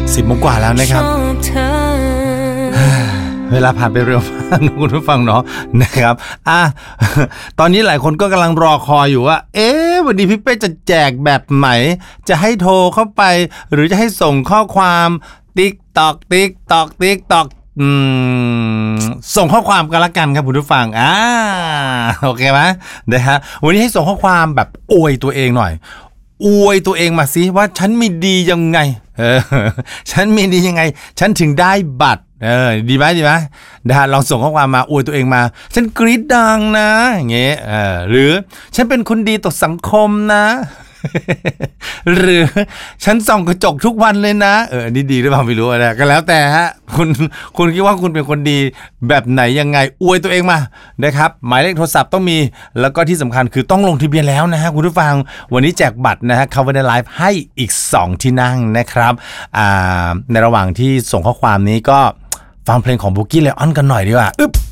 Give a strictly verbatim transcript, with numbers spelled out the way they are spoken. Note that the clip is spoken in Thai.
สิบโมงกว่าแล้วนะครับเวลาผ่านไปเร็วมากนะคุณผู้ฟังเนาะนะครับอ่ะตอนนี้หลายคนก็กำลังรอคอยอยู่ว่าเอ๊ะวันนี้พี่เป้จะแจกแบบไหนจะให้โทรเข้าไปหรือจะให้ส่งข้อความติ๊กตอกติ๊กตอกติ๊กตอกอืมส่งข้อความกันละกันครับคุณผู้ฟังอ่าโอเคไหมนะฮะวันนี้ให้ส่งข้อความแบบอวยตัวเองหน่อยอวยตัวเองมาสิว่าฉันมีดียังไงเออฉันมีดียังไงฉันถึงได้บัตรเออดีไหมดีไหมนะฮะลองส่งข้อความมาอวยตัวเองมาฉันกรี๊ดดังนะอย่างเงี้ยเออหรือฉันเป็นคนดีต่อสังคมนะหรือฉันส่องกระจกทุกวันเลยนะเออนี่ดีหรือเปล่าไม่รู้นะก็แล้วแต่ฮะคุณคุณคิดว่าคุณเป็นคนดีแบบไหนยังไงอวยตัวเองมานะครับหมายเลขโทรศัพท์ต้องมีแล้วก็ที่สำคัญคือต้องลงทะเบียนแล้วนะฮะคุณผู้ฟังวันนี้แจกบัตรนะฮะ Cover the Life ให้อีกสองที่นั่งนะครับอ่าในระหว่างที่ส่งข้อความนี้ก็ฟังเพลงของ Boogie Lion กันหน่อยดีกว่าอึ๊บ